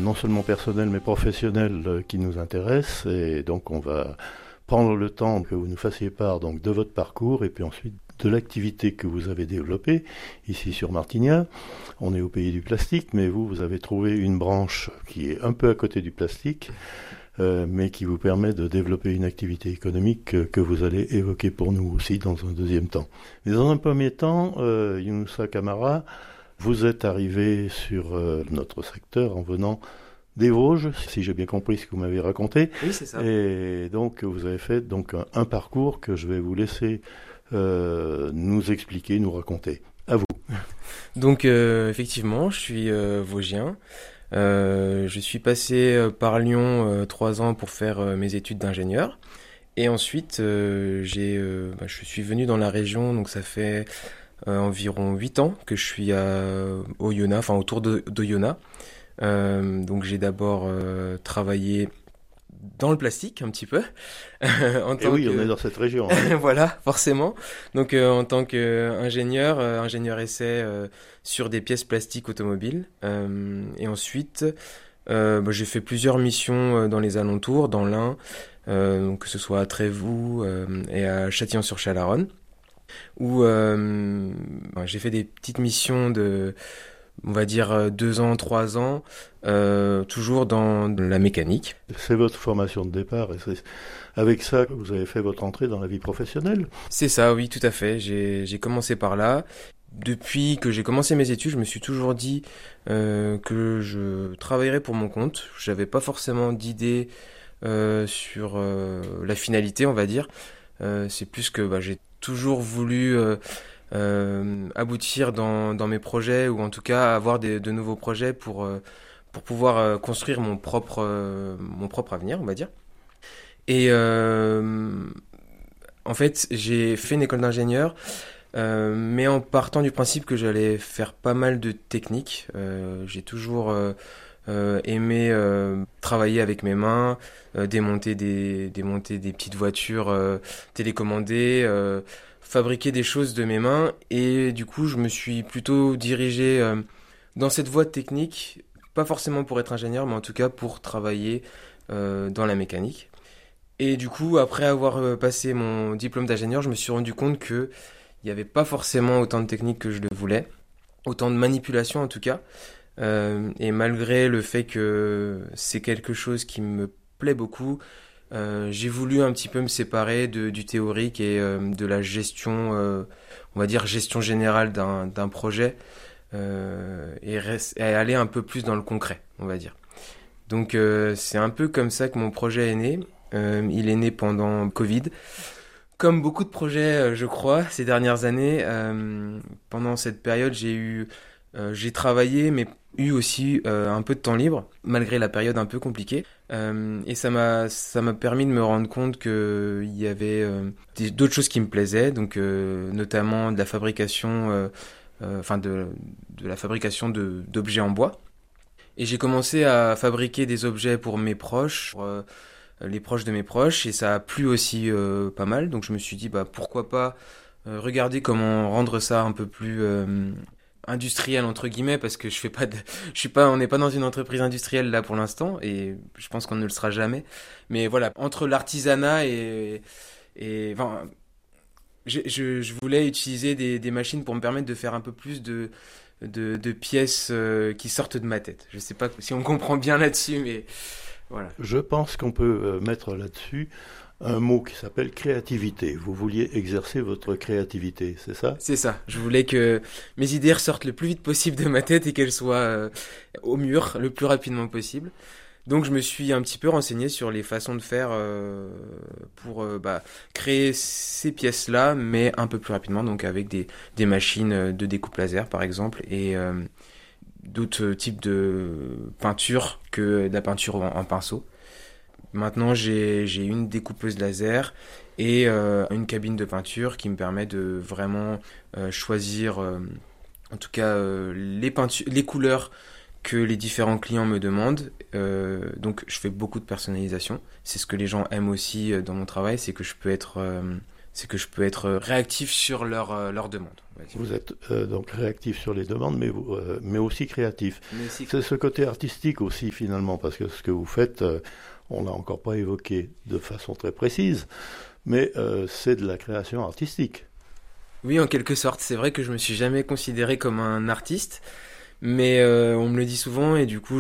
non seulement personnel mais professionnel qui nous intéresse, et donc on va prendre le temps que vous nous fassiez part donc de votre parcours et puis ensuite de l'activité que vous avez développée ici sur Martignas. On est au pays du plastique, mais vous avez trouvé une branche qui est un peu à côté du plastique, mais qui vous permet de développer une activité économique que vous allez évoquer pour nous aussi dans un deuxième temps. Mais dans un premier temps, Younoussa Camara, vous êtes arrivé sur notre secteur en venant des Vosges, si j'ai bien compris ce que vous m'avez raconté. Oui, c'est ça. Et donc, vous avez fait donc un parcours que je vais vous laisser nous expliquer, nous raconter. À vous. Donc, effectivement, je suis vosgien. Je suis passé par Lyon 3 ans pour faire mes études d'ingénieur. Et ensuite, je suis venu dans la région, donc ça fait environ 8 ans que je suis à Oyonnax, enfin autour d'Oyonnax. Donc j'ai d'abord travaillé dans le plastique un petit peu. Et oui, on est dans cette région. Hein. Voilà, forcément. Donc en tant qu'ingénieur, ingénieur essai sur des pièces plastiques automobiles. Et ensuite, j'ai fait plusieurs missions dans les alentours, dans l'Ain, donc que ce soit à Trévoux et à Châtillon-sur-Chalaronne, où j'ai fait des petites missions de, on va dire, 2 ans, 3 ans, toujours dans la mécanique. C'est votre formation de départ et c'est avec ça que vous avez fait votre entrée dans la vie professionnelle? C'est ça, oui, tout à fait. J'ai commencé par là. Depuis que j'ai commencé mes études, je me suis toujours dit que je travaillerais pour mon compte. J'avais pas forcément d'idée sur la finalité, on va dire. C'est plus que j'ai toujours voulu aboutir dans mes projets, ou en tout cas avoir de nouveaux projets pour pouvoir construire mon propre avenir, on va dire. Et en fait, j'ai fait une école d'ingénieur, mais en partant du principe que j'allais faire pas mal de techniques. J'ai toujours aimé travailler avec mes mains, démonter des petites voitures télécommandées, fabriquer des choses de mes mains. Et du coup, je me suis plutôt dirigé dans cette voie technique, pas forcément pour être ingénieur, mais en tout cas pour travailler dans la mécanique. Et du coup, après avoir passé mon diplôme d'ingénieur, je me suis rendu compte que il n'y avait pas forcément autant de techniques que je le voulais, autant de manipulation en tout cas. Et malgré le fait que c'est quelque chose qui me plaît beaucoup, j'ai voulu un petit peu me séparer du théorique et de la gestion, on va dire gestion générale d'un projet, et aller un peu plus dans le concret, on va dire. Donc c'est un peu comme ça que mon projet est né. Il est né pendant Covid. Comme beaucoup de projets, je crois, ces dernières années, pendant cette période, j'ai travaillé, mais eu aussi un peu de temps libre, malgré la période un peu compliquée. Et ça m'a permis de me rendre compte qu'il y avait d'autres choses qui me plaisaient, donc notamment de la fabrication, de la fabrication d'objets en bois. Et j'ai commencé à fabriquer des objets pour mes proches, pour les proches de mes proches, et ça a plu aussi pas mal. Donc je me suis dit pourquoi pas regarder comment rendre ça un peu plus industriel entre guillemets, parce que on n'est pas dans une entreprise industrielle là pour l'instant, et je pense qu'on ne le sera jamais. Mais voilà, entre l'artisanat enfin, je voulais utiliser des machines pour me permettre de faire un peu plus de pièces qui sortent de ma tête. Je sais pas si on comprend bien là-dessus, mais voilà. Je pense qu'on peut mettre là-dessus un mot qui s'appelle créativité. Vous vouliez exercer votre créativité, c'est ça? C'est ça. Je voulais que mes idées ressortent le plus vite possible de ma tête et qu'elles soient au mur le plus rapidement possible. Donc je me suis un petit peu renseigné sur les façons de faire pour créer ces pièces-là, mais un peu plus rapidement, donc avec des machines de découpe laser par exemple, et d'autres types de peinture que de la peinture en pinceau. Maintenant, j'ai une découpeuse laser et une cabine de peinture qui me permet de vraiment choisir, en tout cas, les couleurs que les différents clients me demandent. Donc, je fais beaucoup de personnalisation. C'est ce que les gens aiment aussi dans mon travail, c'est que je peux être c'est que je peux être réactif sur leurs demandes. Vous êtes donc réactif sur les demandes, mais aussi créatif. C'est ce côté artistique aussi finalement, parce que ce que vous faites, on l'a encore pas évoqué de façon très précise, mais c'est de la création artistique. Oui, en quelque sorte. C'est vrai que je me suis jamais considéré comme un artiste, mais on me le dit souvent et du coup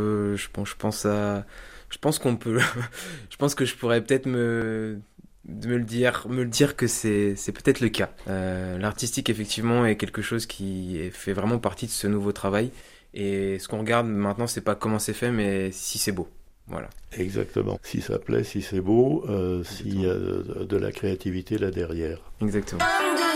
je pense qu'on peut, je pense que je pourrais peut-être me le dire que c'est peut-être le cas. L'artistique effectivement est quelque chose qui fait vraiment partie de ce nouveau travail et ce qu'on regarde maintenant c'est pas comment c'est fait mais si c'est beau. Voilà. Exactement. Si ça plaît, si c'est beau, s'il y a de la créativité là derrière. Exactement.